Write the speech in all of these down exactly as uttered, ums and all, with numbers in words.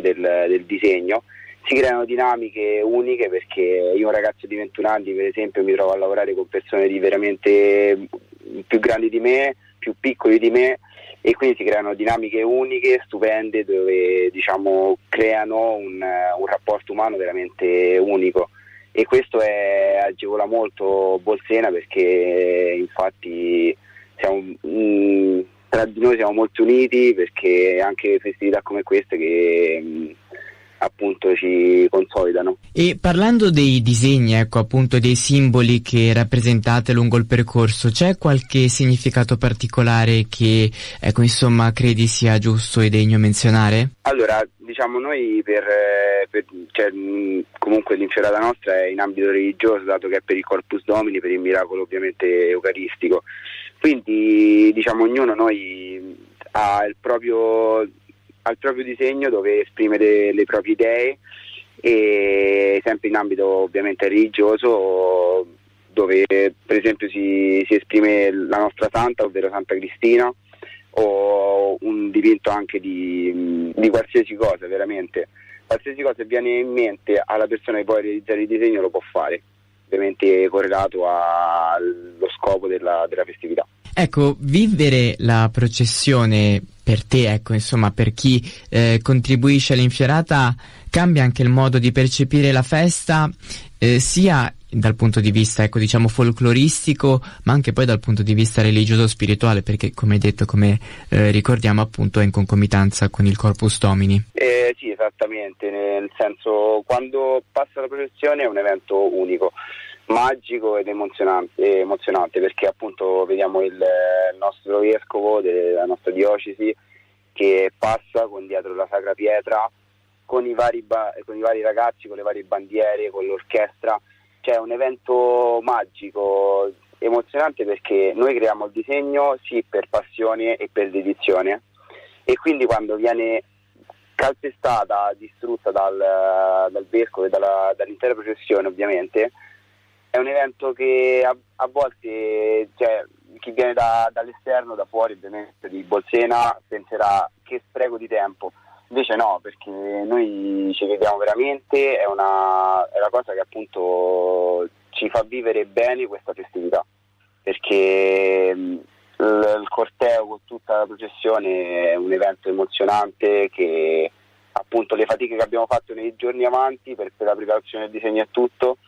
del, del disegno. Si creano dinamiche uniche, perché io, un ragazzo di ventuno anni per esempio, mi trovo a lavorare con persone di veramente più grandi di me, più piccoli di me, e quindi si creano dinamiche uniche, stupende, dove diciamo creano un, un rapporto umano veramente unico, e questo è, agevola molto Bolsena, perché infatti siamo, mh, tra di noi siamo molto uniti, perché anche festività come queste che mh, appunto ci consolidano. E parlando dei disegni, ecco, appunto dei simboli che rappresentate lungo il percorso, c'è qualche significato particolare che, ecco, insomma, credi sia giusto e degno menzionare? Allora, diciamo, noi per, per cioè, comunque l'infiorata nostra è in ambito religioso, dato che è per il Corpus Domini, per il miracolo ovviamente eucaristico, quindi diciamo ognuno noi ha il proprio al proprio disegno dove esprime le, le proprie idee, e sempre in ambito ovviamente religioso, dove per esempio si, si esprime la nostra santa, ovvero Santa Cristina, o un dipinto anche di, di qualsiasi cosa, veramente qualsiasi cosa viene in mente alla persona che può realizzare il disegno lo può fare, ovviamente correlato allo scopo della, della festività. Ecco, vivere la processione per te, ecco, insomma, per chi eh, contribuisce all'infiorata, cambia anche il modo di percepire la festa, eh, sia dal punto di vista, ecco, diciamo folcloristico, ma anche poi dal punto di vista religioso spirituale, perché come hai detto, come eh, ricordiamo appunto, è in concomitanza con il Corpus Domini. Eh, sì, esattamente, nel senso, quando passa la processione è un evento unico, magico ed emozionante, emozionante perché appunto vediamo il, il nostro vescovo della nostra diocesi che passa con dietro la Sacra Pietra, con i vari, ba- con i vari ragazzi, con le varie bandiere, con l'orchestra. C'è un evento magico, emozionante, perché noi creiamo il disegno sì per passione e per dedizione, e quindi quando viene calpestata, distrutta dal, dal vescovo e dalla, dall'intera processione, ovviamente è un evento che a, a volte, cioè, chi viene da, dall'esterno, da fuori ovviamente di Bolsena, penserà che spreco di tempo. Invece no, perché noi ci crediamo veramente, è una, è una cosa che appunto ci fa vivere bene questa festività, perché il, il corteo con tutta la processione è un evento emozionante che appunto le fatiche che abbiamo fatto nei giorni avanti per, per la preparazione del disegno e tutto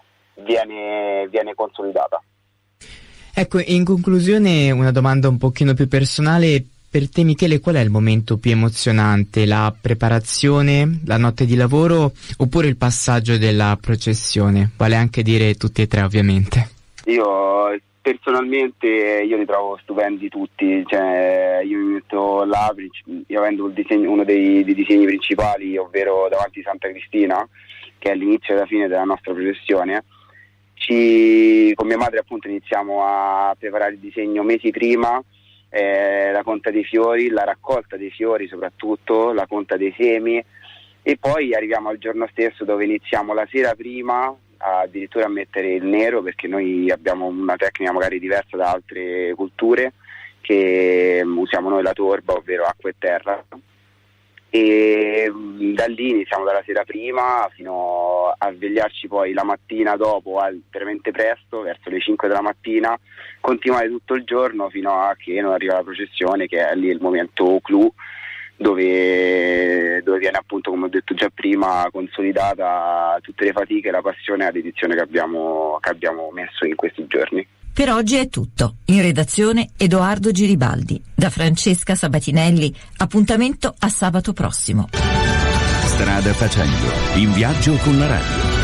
viene, viene consolidata. Ecco, in conclusione una domanda un pochino più personale. Per te, Michele, qual è il momento più emozionante? La preparazione, la notte di lavoro, oppure il passaggio della processione? Vale anche dire tutti e tre, ovviamente. Io personalmente io li trovo stupendi tutti, cioè io mi metto là, io avendo il disegno, uno dei, dei disegni principali, ovvero davanti a Santa Cristina, che è l'inizio e la fine della nostra processione. Ci, con mia madre appunto iniziamo a preparare il disegno mesi prima, eh, la conta dei fiori, la raccolta dei fiori soprattutto, la conta dei semi, e poi arriviamo al giorno stesso dove iniziamo la sera prima addirittura a mettere il nero, perché noi abbiamo una tecnica magari diversa da altre culture, che usiamo noi la torba, ovvero acqua e terra, e da lì iniziamo dalla sera prima fino a svegliarci poi la mattina dopo al, veramente presto, verso le cinque della mattina, continuare tutto il giorno fino a che non arriva la processione, che è lì il momento clou, dove, dove viene appunto, come ho detto già prima, consolidata tutte le fatiche, la passione e la dedizione che abbiamo, che abbiamo messo in questi giorni. Per oggi è tutto. In redazione Edoardo Giribaldi. Da Francesca Sabatinelli, appuntamento a sabato prossimo. Strada facendo, in viaggio con la radio.